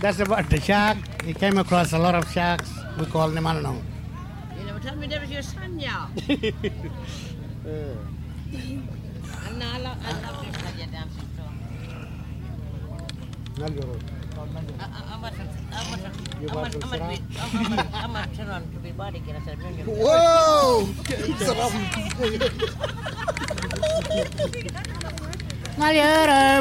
That's about the shark. He came across a lot of sharks. We call them, I don't know. You never told me that was your son, y'all. I love this how you're dancing too. I'm a turn on to be body kira sa bring you. Wow! Sarap. Ngayon,